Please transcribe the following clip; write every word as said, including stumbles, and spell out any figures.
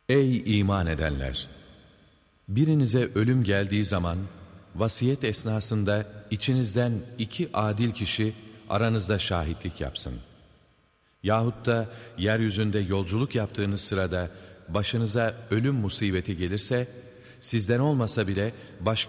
Ey iman edenler! Birinize ölüm geldiği zaman, vasiyet esnasında içinizden iki adil kişi aranızda şahitlik yapsın. Yahut da yeryüzünde yolculuk yaptığınız sırada başınıza ölüm musibeti gelirse, sizden olmasa bile başka